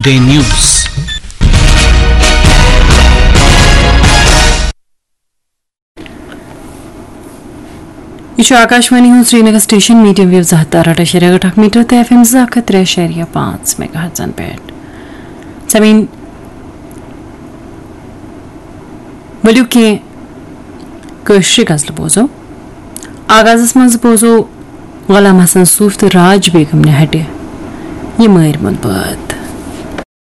Day news. यह आकाशवाणी हूं Srinagar station medium wave 78.8 metre तो FM 3.5 मेगाहर्ट्ज़ पे समीन वलियो के कश्र गजल बोजो आगाज़ मज बोजो गुलाम हसन सूफ तो राज बेगम ने हटे ये मर मुन बात।